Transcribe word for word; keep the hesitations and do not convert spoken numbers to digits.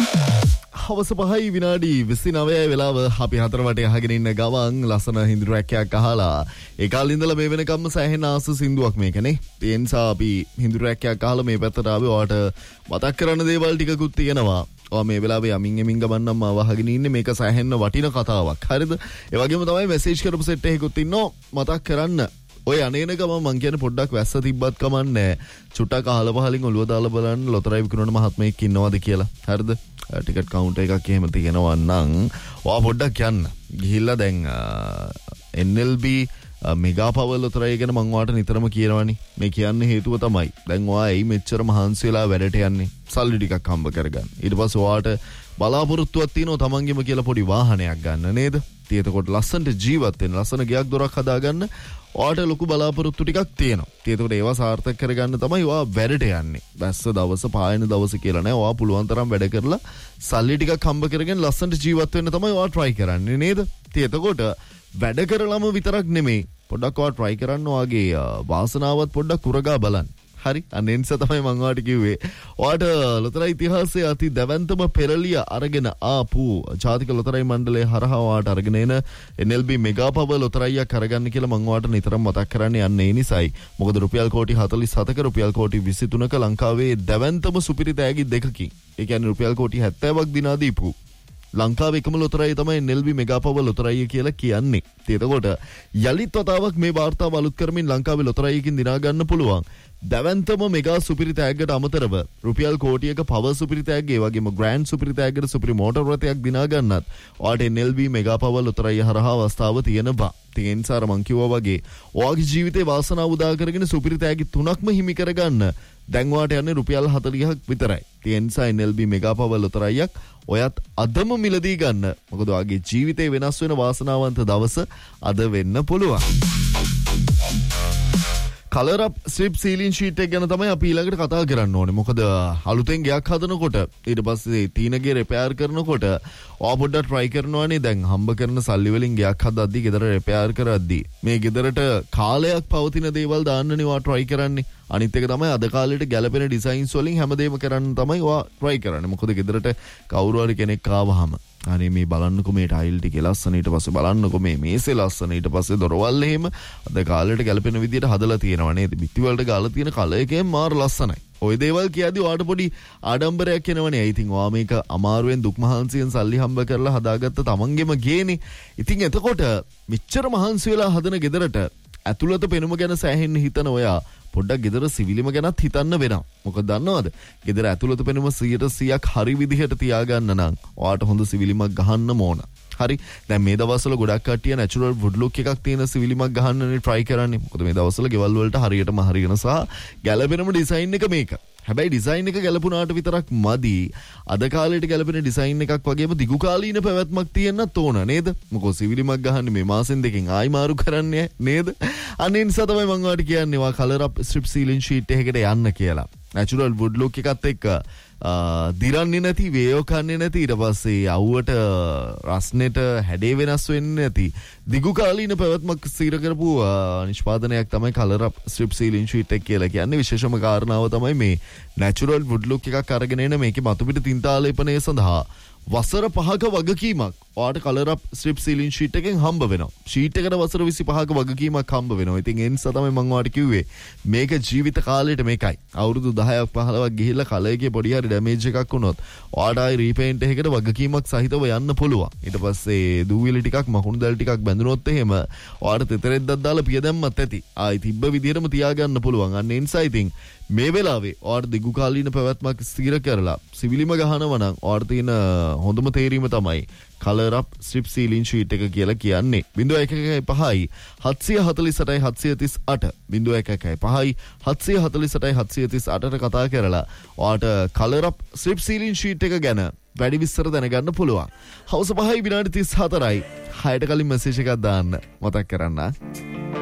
හවස පහයි විනාඩි විසිනවයයි වෙලාව අපි හතර වටේ අහගෙන ඉන්න ගමන් ලස්සන හින්දු රැක්කයක් අහලා ඒ කාලේ ඉඳලා මේ වෙනකම්ම සෑහෙන ආස සින්දුවක් මේකනේ. ඒ නිසා අපි හින්දු රැක්කයක් අහලා මේ පැත්තට ආවේ. ඔයාට මතක් කරන්න දේවල් ටිකකුත් තියෙනවා. ඔයා මේ වෙලාවේ යමින් යමින් ගමන්නම් මාව අහගෙන ඉන්නේ. මේක සෑහෙන වටින කතාවක්. හරිද? ඒ වගේම තමයි මෙසේජ් කරපු සෙට් එකකුත් ඉන්නවා. මතක් කරන්න ඔය අනේන ගම මං කියන්නේ පොඩ්ඩක් වැස්ස තිබ්බත් කමන්නේ. චුට්ටක් අහල පහලින් ඔළුව දාලා බලන්න ලොතරැයි විකුණන මහත්මයෙක් ඉන්නවද කියලා. හරිද? ටිකට් කවුන්ටර් එකක් එහෙම තියෙනවා නම් ඔයා පොඩ්ඩක් යන්න. ගිහිල්ලා දැන් එන් එල් බී මෙගා පවර් ලොතරැයි ගැන මං ඔයාලට නිතරම කියනවනේ. මේ කියන්නේ හේතුව තමයි. දැන් ඔයා එයි මෙච්චර මහන්සි වෙලා වැඩට යන්නේ. සල්ලි ටිකක් හම්බ කරගන්න. ඊට පස්සේ ඔයාට බලාපොරොත්තුවක් තියෙනවා තමන්ගෙම කියලා පොඩි වාහනයක් ගන්න නේද? ඉතින් එතකොට ලස්සනට ජීවත් වෙන්න, ලස්සන ගයක් දොරක් හදාගන්න ඔයාට ලොකු බලාපොරොත්තු ටිකක් තියෙනවා. ඉතින් එතකොට ඒවා සාර්ථක කරගන්න තමයි ඔයා වැඩට යන්නේ. වැස්ස දවස, පායන දවස කියලා නෑ. ඔයා පුළුවන් තරම් වැඩ කරලා සල්ලි ටිකක් හම්බ කරගෙන ලස්සනට ජීවත් වෙන්න තමයි ඔයා try කරන්නේ නේද? ඉතින් එතකොට වැඩ කරලම විතරක් නෙමෙයි. පොඩ්ඩක් ඔයා try කරන්න ඔයාගේ වාසනාවත් පොඩ්ඩක් උරගා බලන්න. හරි අනේ නිසා තමයි මම ඔයාලට කිව්වේ ඔයාට ලොතරැයි ඉතිහාසයේ අති දැවැන්තම පෙරළිය අරගෙන ආපු ජාතික ලොතරැයි මණ්ඩලය හරහා ඔයාට අරගෙන එන එන් එල් බී මෙගා පවර් ලොතරැයියක් අරගන්න කියලා මම ඔයාට නිතරම මතක් කරන්නේ යන්නේ ඒ නිසායි. මොකද රුපියල් කෝටි හතළිස් හතක රුපියල් කෝටි විසි තුනක ලංකාවේ දැවැන්තම සුපිරි තෑගි දෙකකින් ඒ කියන්නේ රුපියල් කෝටි හැත්තෑවක් දිනා දීපු ලංකාවේ එකම ලොතරැයි තමයි එන් එල් බී මෙගා පවර් ලොතරැයි කියලා කියන්නේ. එතකොට යලිත් වතාවක් මේ වාර්තාව අලුත් කරමින් ලංකාවේ ලොතරැයියකින් දිනා ගන්න පුළුවන් දැවැන්තම මෙගා සුපිරි තෑග්ගට අමතරව රුපියල් කෝටියක පවර් සුපිරි තෑග්ග ඒ වගේම ග්‍රෑන්ඩ් සුපිරි තෑග්ගට සුපිරි මෝටර් රථයක් දිනා ගන්නත් ඔයාට එන් එල් බී මෙගා පවර් ලොතරැයි හරහා අවස්ථාව තියෙනවා. ඒ නිසා මං කිව්වා වගේ ඔයාගේ ජීවිතේ වාසනාව උදා කරගෙන සුපිරි තෑගි තුනක්ම හිමි කරගන්න දැන් ඔයාට යන්නේ රුපියල් හතළිහක් විතරයි. ඒ නිසා එන් එල් බී මෙගා පවර් ලොතරැයියක් ඔයත් අදම මිලදී ගන්න. මොකද ඔයාගේ ජීවිතේ වෙනස් වෙන වාසනාවන්ත දවස අද වෙන්න පුළුවන්. කලර් අප් ස්ට්‍රිප් සීලින් ෂීට් එක ගැන තමයි අපි ඊළඟට කතා කරන්න ඕනේ. මොකද අලුතෙන් ගයක් හදනකොට ඊට පස්සේ තීනගේ රිපෙයාර් කරනකොට ඔයා පොඩ්ඩක් try කරනවානේ. දැන් හම්බ කරන සල්ලි වලින් ගයක් හදද්දී ගෙදර රිපෙයාර් කරද්දී මේ ගෙදරට කාලයක් පවතින දේවල් දාන්නනේ ඔයා try කරන්නේ. අනිත් එක තමයි අද කාලේට ගැලපෙන ඩිසයින්ස් වලින් හැමදේම කරන්න තමයි ඔයා try කරන්නේ. මොකද ගෙදරට කවුරු හරි කෙනෙක් ආවහම අනේ මේ බලන්නකෝ මේ ටයිල් ටික ලස්සන, ඊට පස්සේ බලන්නකෝ මේ මේසේ ලස්සන, ඊට පස්සේ දොරවල් එහෙම අද කාලේට ගැලපෙන විදියට හදලා තියෙනවා නේද? බිත්ති වලට ගාලා තියෙන කලර් එකෙන් මාර ලස්සනයි. ඔය දේවල් කියද්දි ඔයාට පොඩි ආඩම්බරයක් එනවනේ. ඉතින් ඔයා මේක අමාරුවෙන් දුක් මහන්සියෙන් සල්ලි හම්බ කරලා හදාගත්ත තමන්ගෙම ගේනේ. ඉතින් එතකොට මෙච්චර මහන්සි වෙලා හදන ගෙදරට ඇතුළත පෙනුම ගැන සෑහෙන්න හිතන ඔයා පොඩ්ඩක් ගෙදර සිවිලිම ගැනත් හිතන්න වෙනවා. මොකද දන්නවද? ගෙදර ඇතුළත පෙනුම සීයට සීයක් හරි විදිහට තියාගන්න නම් ඔයාට හොඳ සිවිලිමක් ගහන්න ඕන. හරි. දැන් මේ දවස්වල ගොඩක් කට්ටිය නැචරල් වුඩ් ලුක් එකක් තියෙන සිවිලිමක් ගහන්නනේ try කරන්නේ. මොකද මේ දවස්වල ගෙවල් වලට හරියටම හරියන සහ ගැළපෙනම ඩිසයින් එක මේක. හැබැයි ඩිසයින් එක ගැලපුණාට විතරක් මදි. අද කාලේට ගැලපෙන ඩිසයින් එකක් වගේම දිගු කාලීන පැවැත්මක් තියෙන්නත් ඕන නේද? මොකද සිවිලිමක් ගහන්නේ මේ මාසෙන් දෙකකින් ආයි මාරු කරන්නේ නේද? අනේ නිසා තමයි මම ඔයාලට කියන්නේ වා කලර් අප් ස්ට්‍රිප් සීලින් ෂීට් එකකට යන්න කියලා. නැචරල් වුඩ් ලුක් එකත් එක්ක දිරන්නේ නැති, වේයෝ කන්නේ නැති, ඊට පස්සේ අවුවට රස්නෙට හැඩේ වෙනස් වෙන්නේ නැති දිගු කාලීන පැවැත්මක් ස්ථිර කරපු නිෂ්පාදනයක් තමයි කලර් අප් ස්ට්‍රිප් සීලින් ෂීට් එක කියලා කියන්නේ. විශේෂම කාරණාව තමයි මේ නැචරල් වුඩ් ලුක් එකක් අරගෙන එන මේකේ මතුපිට තින්තාලේපනය සඳහා වසර පහක වගකීමක් ඔයාට කලර් අප් ස්ට්‍රිප් සීලින් ෂීට් එකෙන් හම්බ වෙනවා. ෂීට් එකට වසර විසිපහක වගකීමක් හම්බ වෙනවා. ඉතින් ඒ නිසා තමයි මම ඔයාලට කිව්වේ මේක ජීවිත කාලෙට මේකයි. අවුරුදු දහයක් පහළොවක් ගිහිල්ලා කලර් එකේ පොඩි හරි ඩැමේජ් එකක් වුණොත් ඔයාට ආයි රීපේන්ට් එකකට වගකීමක් සහිතව යන්න පුළුවන්. ඊට පස්සේ දූවිලි ටිකක් මකුණු දැල් ටිකක් බැඳුනොත් එහෙම ඔයාට තෙතරෙද්දක් දාලා පිය දැම්මත් ඇති. ආයි තිබ්බ විදිහටම තියාගන්න පුළුවන්. අන්න ඒ නිසා ඉතින් මේ වෙලාවේ ඔයාට දිගු කාලීන පැවැත්මක් ස්ථිර කරලා සිවිලිම ගහනවා නම් ඔයාට තියෙන හොඳම තේරීම තමයි කලර් අප් ස්ට්‍රිප් සීලින් ෂීට් එක කියලා කියන්නේ. ज़ीरो एक एक පහයි හත්සිය හතළිස් අටයි හත්සිය තිස් අට ज़ीरो एक एक පහයි හත්සිය හතළිස් අටයි හත්සිය තිස් අටට කතා කරලා ඔයාට කලර් අප් ස්ට්‍රිප් සීලින් ෂීට් එක ගැන වැඩි විස්තර දැනගන්න පුළුවන්. හවස පහයි විනාඩි තිස් හතරයි. හයට කලින් මෙසේජ් එකක් දාන්න මතක් කරන්න.